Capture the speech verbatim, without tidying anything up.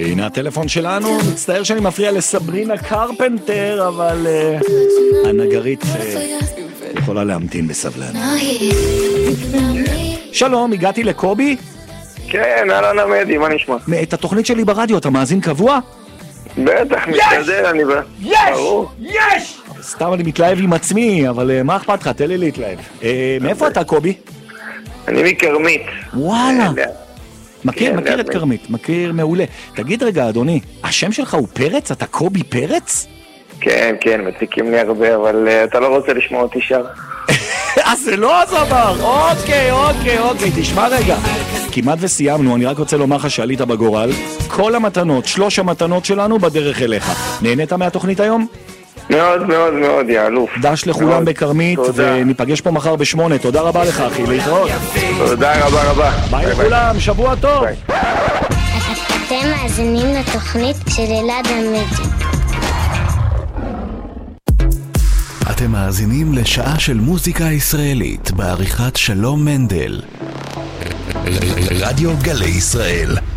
הנה הטלפון שלנו, מצטער שאני מפריע לסברינה קרפנטר, אבל uh, הנגרית uh, יכולה להמתין בסבלנות. שלום, הגעתי לקובי? כן, אהלן עמדי, מה נשמע? את התוכנית שלי ברדיו, אתה מאזין קבוע? בטח, מתנדל, אני בא. יש! יש! סתם אני מתלהב עם עצמי, אבל uh, מה אכפת לך? תן לי להתלהב. Uh, מאיפה אתה, קובי? אני מקרמית. וואלה. מכיר, מכיר את קרמית, מכיר מעולה. תגיד רגע, אדוני, השם שלך הוא פרץ? אתה קובי פרץ? כן, כן, מציקים לי הרבה, אבל uh, אתה לא רוצה לשמוע אותי שר. אז זה לא הזבר. אוקיי, אוקיי, אוקיי, תשמע רגע. כמעט וסיימנו, אני רק רוצה לומר לך שעלית בגורל. כל המתנות, שלוש המתנות שלנו בדרך אליך. נהנית מהתוכנית היום? מאוד מאוד מאוד, יא אלוף. דש לכולם בקרמית, וניפגש פה מחר בשמונה. תודה רבה לך, אחי, להתראות. תודה רבה רבה. ביי לכולם, שבוע טוב. אתם מאזינים לתוכנית של אלעד עמידי. אתם מאזינים לשעה של מוזיקה ישראלית בעריכת שלום מנדל. רדיו גלי ישראל.